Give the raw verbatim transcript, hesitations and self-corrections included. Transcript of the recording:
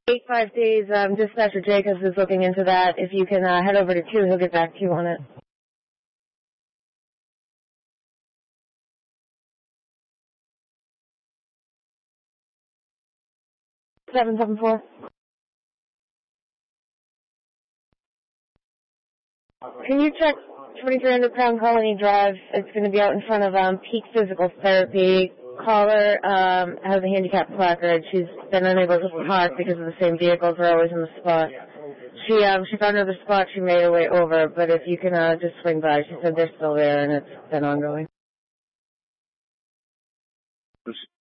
Eight five days, um, Dispatcher Jacobs is looking into that. If you can uh, head over to two, he'll get back to you on it. seven seven four. Can you check twenty-three hundred Crown Colony Drive? It's going to be out in front of um, Peak Physical Therapy. Caller um, has a handicap placard. She's been unable to park because of the same vehicles are always in the spot. She um, she found another spot. She made her way over, but if you can uh, just swing by, she said they're still there and it's been ongoing.